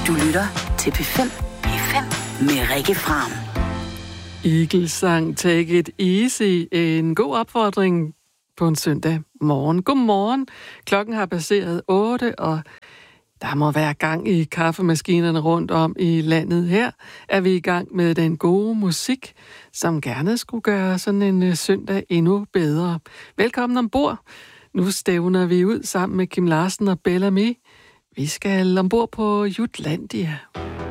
Du lytter til P5. P5 med Rikke Fram. Eagles sang Take It Easy. En god opfordring på en søndag morgen. Godmorgen. Klokken har passeret 8, og der må være gang i kaffemaskinerne rundt om i landet. Her er vi i gang med den gode musik, som gerne skulle gøre sådan en søndag endnu bedre. Velkommen ombord. Nu stævner vi ud sammen med Kim Larsen og Bellamy. Vi skal ombord på Jutlandia.